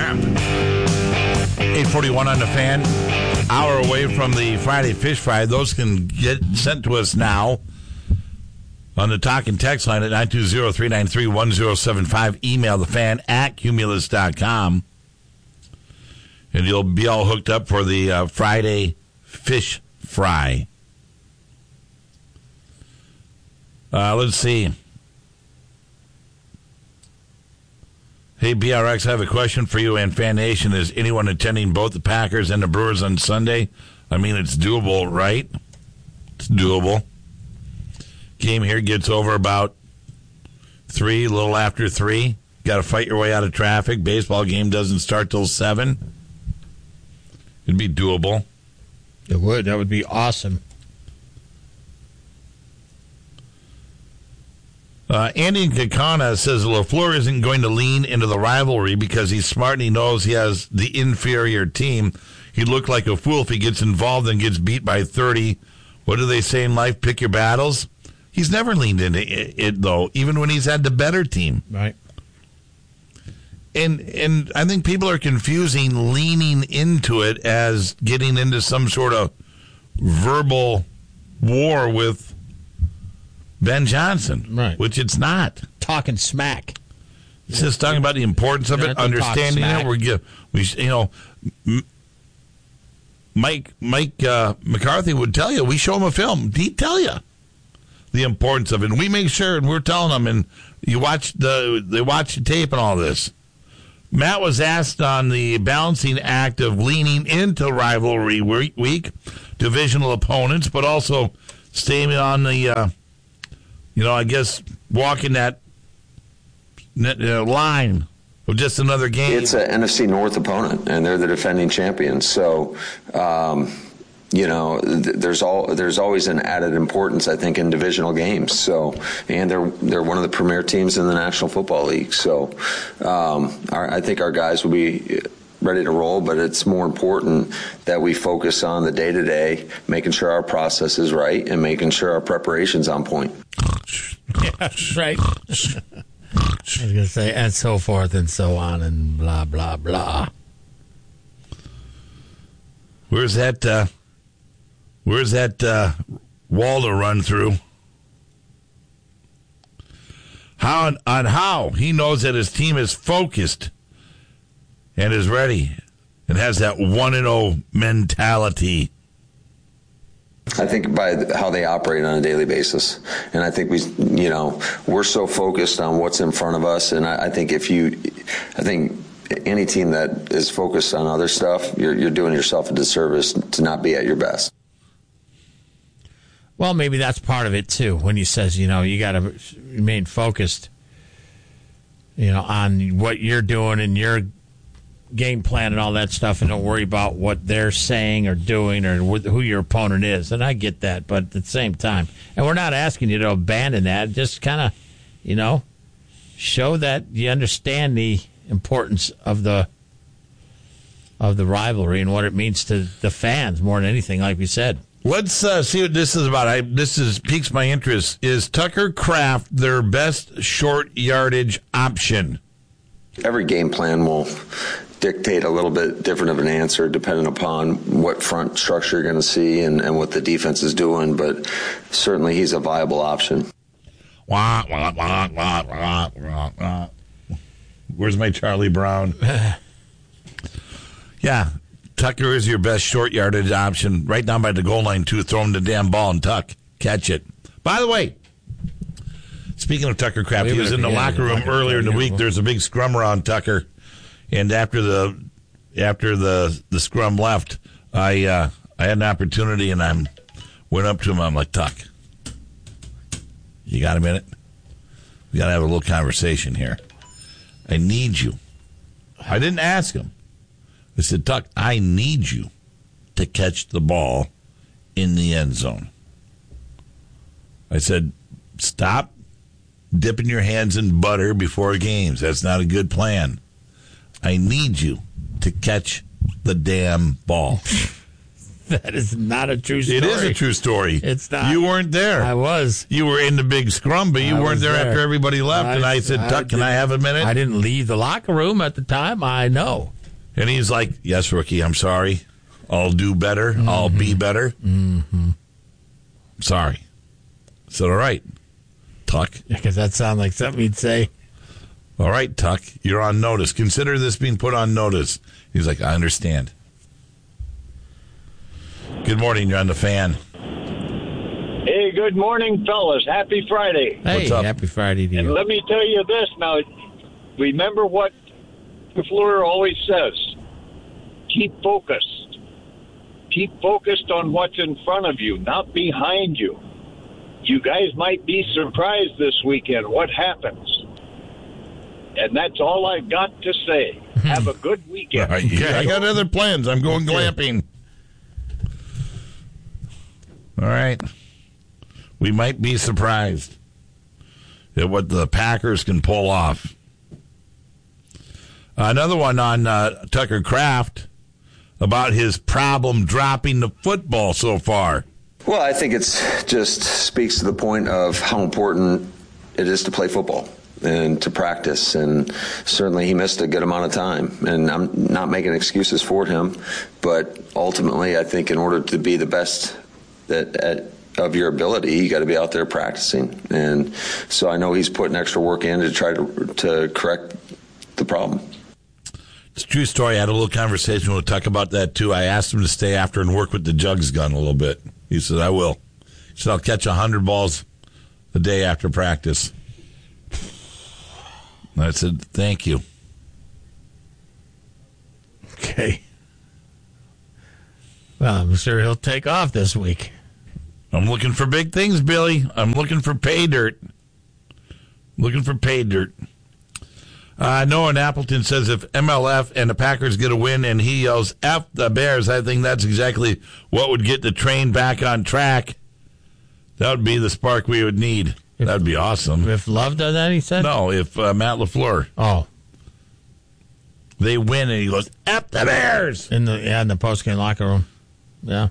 8:41 on the Fan. Hour away from the Friday Fish Fry. Those can get sent to us now on the talk and text line at 920-393-1075. Email thefan@cumulus.com. And you'll be all hooked up for the Friday Fish Fry. Let's see. Hey, BRX, I have a question for you and Fan Nation. Is anyone attending both the Packers and the Brewers on Sunday? I mean, it's doable, right? It's doable. Game here gets over about 3, a little after 3. Got to fight your way out of traffic. Baseball game doesn't start till 7. It'd be doable. It would. That would be awesome. Andy Kakana says LaFleur isn't going to lean into the rivalry because he's smart and he knows he has the inferior team. He'd look like a fool if he gets involved and gets beat by 30. What do they say in life? Pick your battles. He's never leaned into it, though, even when he's had the better team. Right. And I think people are confusing leaning into it as getting into some sort of verbal war with Ben Johnson, right? Which it's not. Talking smack. It's just talking about the importance of it, understanding it. Mike McCarthy would tell you. We show him a film. He'd tell you the importance of it. And we make sure, and we're telling them. And they watch the tape and all this. Matt was asked on the balancing act of leaning into rivalry week, divisional opponents, but also staying on the. I guess walking that line of just another game. It's an NFC North opponent, and they're the defending champions. So, there's always an added importance, I think, in divisional games. So, and they're one of the premier teams in the National Football League. So, I think our guys will be ready to roll, but it's more important that we focus on the day-to-day, making sure our process is right and making sure our preparation's on point. Yeah, right. I was going to say, and so forth and so on and blah, blah, blah. Where's that wall to run through? How he knows that his team is focused and is ready and has that 1-0 mentality. I think by how they operate on a daily basis. And I think we're so focused on what's in front of us. And I think any team that is focused on other stuff, you're doing yourself a disservice to not be at your best. Well, maybe that's part of it too. When he says, you got to remain focused, on what you're doing and your game plan and all that stuff, and don't worry about what they're saying or doing or who your opponent is. And I get that, but at the same time, and we're not asking you to abandon that. Just kind of, show that you understand the importance of the rivalry and what it means to the fans more than anything, like we said. Let's see what this is about. This piques my interest. Is Tucker Kraft their best short yardage option? Every game plan will dictate a little bit different of an answer depending upon what front structure you're going to see and what the defense is doing, but certainly he's a viable option. Where's my Charlie Brown? Yeah, Tucker is your best short yardage option. Right down by the goal line, too. Throw him the damn ball and tuck. Catch it. By the way, speaking of Tucker Kraft, he was in the locker room earlier in the week. There's a big scrum around Tucker. And after the scrum left, I had an opportunity, and I went up to him. I'm like, Tuck, you got a minute? We got to have a little conversation here. I need you. I didn't ask him. I said, Tuck, I need you to catch the ball in the end zone. I said, stop dipping your hands in butter before games. That's not a good plan. I need you to catch the damn ball. That is not a true story. It is a true story. It's not. You weren't there. I was. You were in the big scrum, but you weren't there after everybody left. And I said, Tuck, can I have a minute? I didn't leave the locker room at the time. I know. And he's like, yes, rookie, I'm sorry. I'll do better. Mm-hmm. I'll be better. Mm-hmm. Sorry. I said, all right, Tuck. Because that sounds like something he'd say. All right, Tuck, you're on notice. Consider this being put on notice. He's like, I understand. Good morning. You're on the Fan. Hey, good morning, fellas. Happy Friday. Hey, what's up? Happy Friday to you. And let me tell you this now. Remember what LaFleur always says. Keep focused. Keep focused on what's in front of you, not behind you. You guys might be surprised this weekend what happens. And that's all I've got to say. Have a good weekend. Okay. I got other plans. I'm going glamping. All right. We might be surprised at what the Packers can pull off. Another one on Tucker Kraft about his problem dropping the football so far. Well, I think it's just speaks to the point of how important it is to play football and to practice. And certainly he missed a good amount of time. And I'm not making excuses for him. But ultimately, I think in order to be the best of your ability, you got to be out there practicing. And so I know he's putting extra work in to try to correct the problem. It's a true story. I had a little conversation with Tuck about that, too. I asked him to stay after and work with the jugs gun a little bit. He said, I will. He said, I'll catch 100 balls a day after practice. And I said, thank you. Okay. Well, I'm sure he'll take off this week. I'm looking for big things, Billy. I'm looking for pay dirt. Noah in Appleton says if MLF and the Packers get a win and he yells, F the Bears, I think that's exactly what would get the train back on track. That would be the spark we would need. That would be awesome. If Love does that, he said? No, if Matt LaFleur. Oh. They win and he goes, F the Bears! In the post-game locker room. Yeah.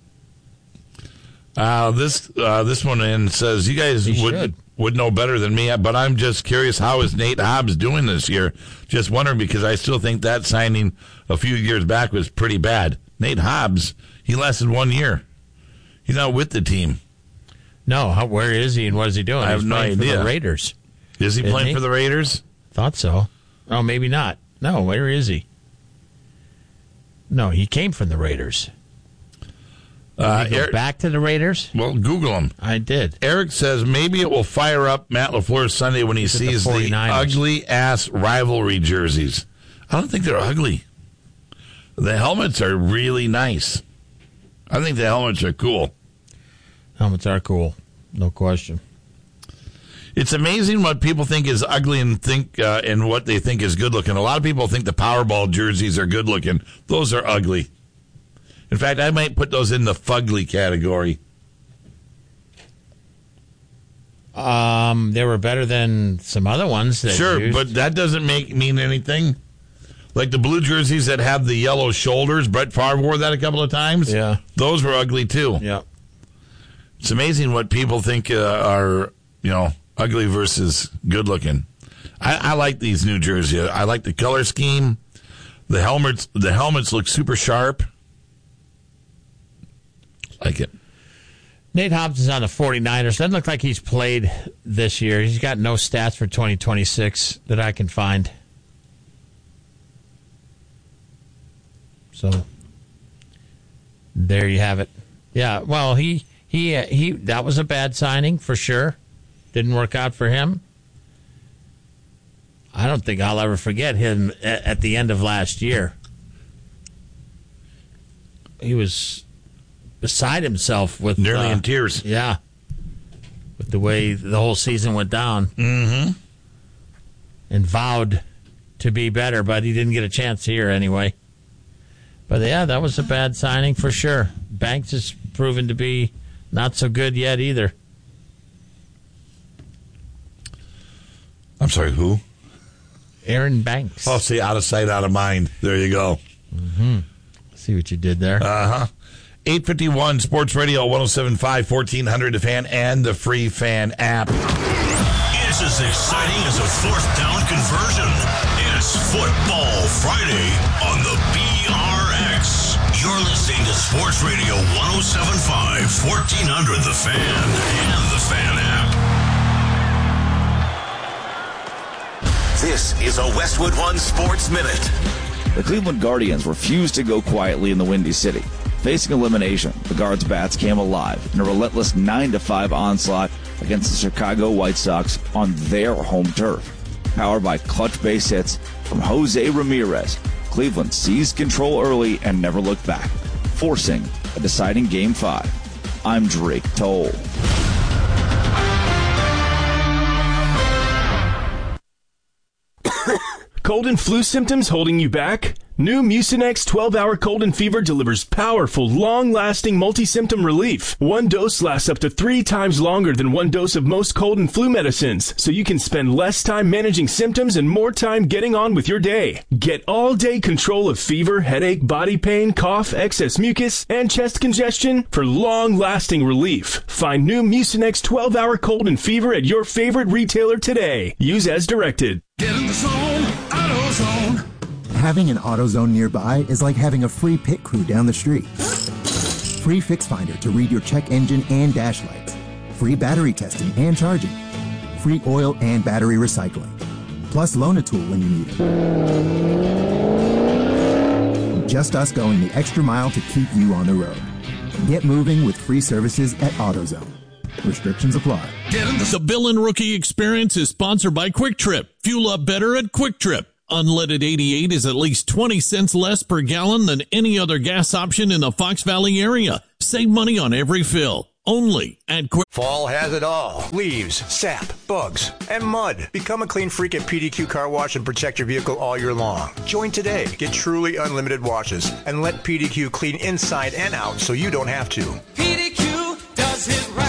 This one in says, you guys would know better than me, but I'm just curious, how is Nate Hobbs doing this year? Just wondering, because I still think that signing a few years back was pretty bad. Nate Hobbs, he lasted 1 year. He's not with the team. No, where is he and what is he doing? I have no idea. For the Raiders. Is he playing for the Raiders? Thought so. Oh, maybe not. No, where is he? No, he came from the Raiders. Did he go back to the Raiders? Well, Google him. I did. Eric says maybe it will fire up Matt LaFleur Sunday when he sees the ugly-ass rivalry jerseys. I don't think they're ugly. The helmets are really nice. I think the helmets are cool. Helmets are cool. No question. It's amazing what people think is ugly and what they think is good-looking. A lot of people think the Powerball jerseys are good-looking. Those are ugly. In fact, I might put those in the fugly category. They were better than some other ones. Sure, but that doesn't mean anything. Like the blue jerseys that have the yellow shoulders. Brett Favre wore that a couple of times. Yeah. Those were ugly, too. Yeah. It's amazing what people think are, ugly versus good-looking. I like these new jerseys. I like the color scheme. The helmets look super sharp. Like it. Nate Hobbs is on the 49ers. Doesn't look like he's played this year. He's got no stats for 2026 that I can find. So there you have it. Yeah, well, he that was a bad signing for sure. Didn't work out for him. I don't think I'll ever forget him at the end of last year. He was beside himself with nearly in tears. Yeah, with the way the whole season went down. Mm-hmm. And vowed to be better, but he didn't get a chance here anyway. But yeah, that was a bad signing for sure. Banks has proven to be not so good yet either. I'm sorry, who? Aaron Banks. Oh, see, out of sight, out of mind. There you go. Mm-hmm. See what you did there. 851 Sports Radio 107.5 1400 The Fan and the free Fan app. It's as exciting as a fourth down conversion. It's Football Friday on the listening to Sports Radio 107.5, 1400 The Fan, and the Fan app. This is a Westwood One Sports Minute. The Cleveland Guardians refused to go quietly in the Windy City. Facing elimination, the Guards' bats came alive in a relentless 9-5 onslaught against the Chicago White Sox on their home turf. Powered by clutch base hits from Jose Ramirez, Cleveland seized control early and never looked back, forcing a deciding Game 5. I'm Drake Toll. Cold and flu symptoms holding you back? New Mucinex 12-Hour Cold and Fever delivers powerful, long-lasting multi-symptom relief. One dose lasts up to 3 times longer than one dose of most cold and flu medicines, so you can spend less time managing symptoms and more time getting on with your day. Get all-day control of fever, headache, body pain, cough, excess mucus, and chest congestion for long-lasting relief. Find new Mucinex 12-Hour Cold and Fever at your favorite retailer today. Use as directed. Get in the zone, AutoZone. Having an AutoZone nearby is like having a free pit crew down the street. Free Fix Finder to read your check engine and dash lights. Free battery testing and charging. Free oil and battery recycling. Plus loan a tool when you need it. Just us going the extra mile to keep you on the road. Get moving with free services at AutoZone. Restrictions apply. The Bill and Rookie Experience is sponsored by Quick Trip. Fuel up better at Quick Trip. Unleaded 88 is at least 20 cents less per gallon than any other gas option in the Fox Valley area. Save money on every fill. Only at Quick. Fall has it all. Leaves, sap, bugs, and mud. Become a clean freak at PDQ Car Wash and protect your vehicle all year long. Join today. Get truly unlimited washes and let PDQ clean inside and out so you don't have to. PDQ does it right.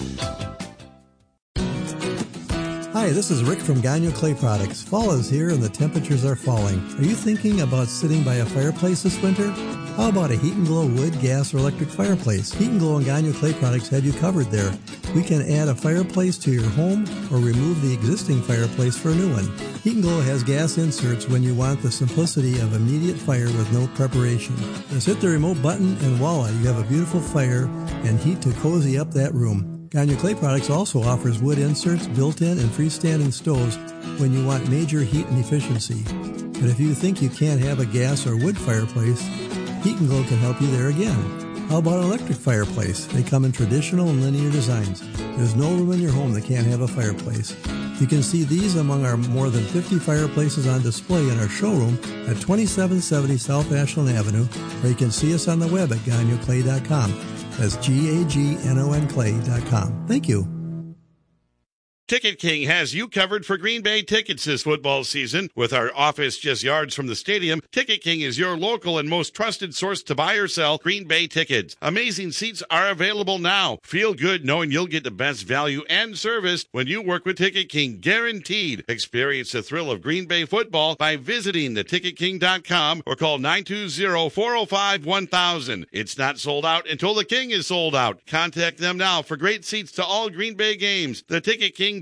Hi, this is Rick from Gagnon Clay Products. Fall is here and the temperatures are falling. Are you thinking about sitting by a fireplace this winter? How about a Heat and Glow wood, gas, or electric fireplace? Heat and Glow and Gagnon Clay Products have you covered there. We can add a fireplace to your home or remove the existing fireplace for a new one. Heat and Glow has gas inserts when you want the simplicity of immediate fire with no preparation. Just hit the remote button and voila, you have a beautiful fire and heat to cozy up that room. Gagnon Clay Products also offers wood inserts, built-in and freestanding stoves when you want major heat and efficiency. But if you think you can't have a gas or wood fireplace, Heat and Glow can help you there again. How about an electric fireplace? They come in traditional and linear designs. There's no room in your home that can't have a fireplace. You can see these among our more than 50 fireplaces on display in our showroom at 2770 South Ashland Avenue, or you can see us on the web at GagnonClay.com. That's GAGNONClay.com. Thank you. Ticket King has you covered for Green Bay tickets this football season. With our office just yards from the stadium, Ticket King is your local and most trusted source to buy or sell Green Bay tickets. Amazing seats are available now. Feel good knowing you'll get the best value and service when you work with Ticket King, guaranteed. Experience the thrill of Green Bay football by visiting theticketking.com or call 920-405-1000. It's not sold out until the King is sold out. Contact them now for great seats to all Green Bay games. TheTicketKing.com.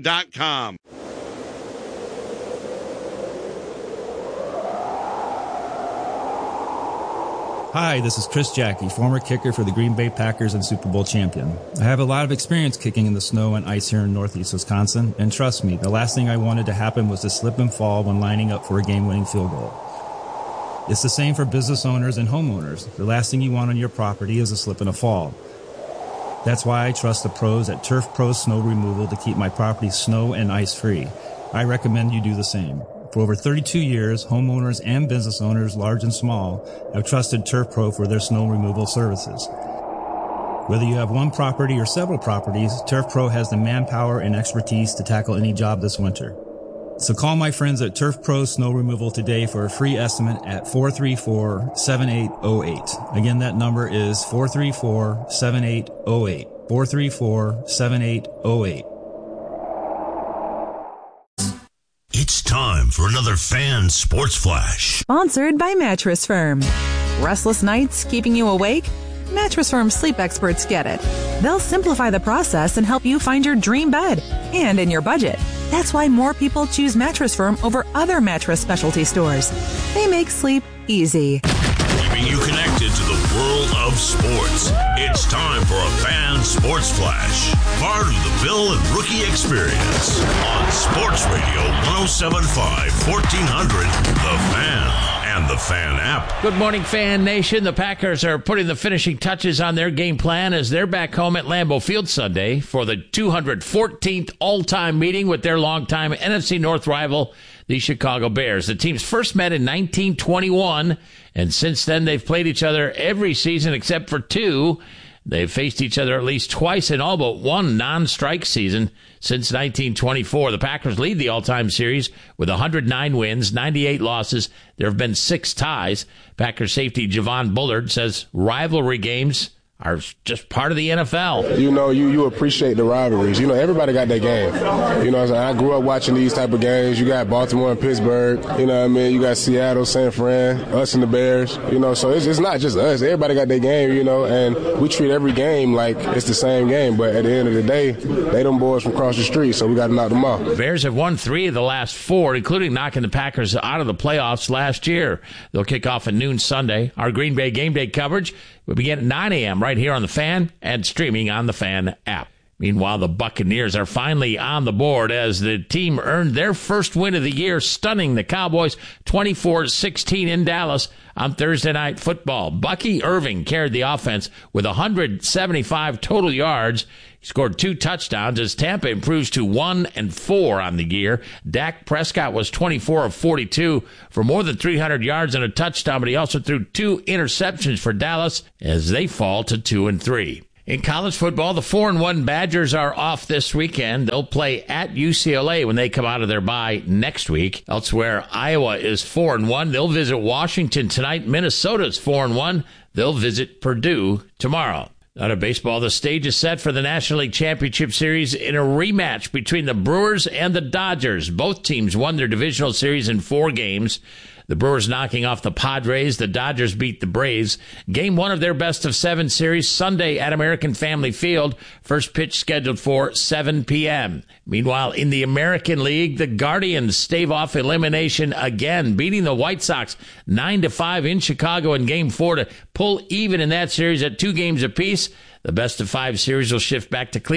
Hi, this is Chris Jackie, former kicker for the Green Bay Packers and Super Bowl champion. I have a lot of experience kicking in the snow and ice here in northeast Wisconsin, and trust me, the last thing I wanted to happen was to slip and fall when lining up for a game-winning field goal. It's the same for business owners and homeowners. The last thing you want on your property is a slip and a fall. That's why I trust the pros at Turf Pro Snow Removal to keep my property snow and ice free. I recommend you do the same. For over 32 years, homeowners and business owners, large and small, have trusted Turf Pro for their snow removal services. Whether you have one property or several properties, Turf Pro has the manpower and expertise to tackle any job this winter. So call my friends at Turf Pro Snow Removal today for a free estimate at 434-7808. Again, that number is 434-7808. 434-7808. It's time for another Fan Sports Flash. Sponsored by Mattress Firm. Restless nights keeping you awake? Mattress Firm sleep experts get it. They'll simplify the process and help you find your dream bed and in your budget. That's why more people choose Mattress Firm over other mattress specialty stores. They make sleep easy. Keeping you connected into the world of sports. It's time for a Fan Sports Flash, part of the Bill and Rookie Experience on Sports Radio 107.5, 1400, The Fan. And the Fan app. Good morning, Fan Nation. The Packers are putting the finishing touches on their game plan as they're back home at Lambeau Field Sunday for the 214th all-time meeting with their longtime NFC North rival, the Chicago Bears. The teams first met in 1921, and since then they've played each other every season except for two. They've faced each other at least twice in all but one non-strike season since 1924. The Packers lead the all-time series with 109 wins, 98 losses. There have been 6 ties. Packers safety Javon Bullard says rivalry games are just part of the NFL. You know, you appreciate the rivalries. You know, everybody got their game. You know what I'm saying? I grew up watching these type of games. You got Baltimore and Pittsburgh. You know what I mean? You got Seattle, San Fran, us and the Bears. You know, so it's not just us. Everybody got their game, you know, and we treat every game like it's the same game. But at the end of the day, they them boys from across the street, so we got to knock them off. The Bears have won 3 of the last 4, including knocking the Packers out of the playoffs last year. They'll kick off at noon Sunday. Our Green Bay game day coverage will begin at 9 a.m. right here on The Fan and streaming on the Fan app. Meanwhile, the Buccaneers are finally on the board as the team earned their first win of the year, stunning the Cowboys 24-16 in Dallas on Thursday Night Football. Bucky Irving carried the offense with 175 total yards. He scored 2 touchdowns as Tampa improves to 1-4 on the year. Dak Prescott was 24 of 42 for more than 300 yards and a touchdown, but he also threw 2 interceptions for Dallas as they fall to 2-3. In college football, the 4-1 Badgers are off this weekend. They'll play at UCLA when they come out of their bye next week. Elsewhere, Iowa is 4-1. They'll visit Washington tonight. Minnesota's 4-1. They'll visit Purdue tomorrow. Out of baseball, the stage is set for the National League Championship Series in a rematch between the Brewers and the Dodgers. Both teams won their divisional series in 4 games. The Brewers knocking off the Padres. The Dodgers beat the Braves. Game 1 of their best-of-7 series Sunday at American Family Field. First pitch scheduled for 7 p.m. Meanwhile, in the American League, the Guardians stave off elimination again, beating the White Sox 9-5 in Chicago in Game 4 to pull even in that series at 2 games apiece. The best-of-5 series will shift back to Cleveland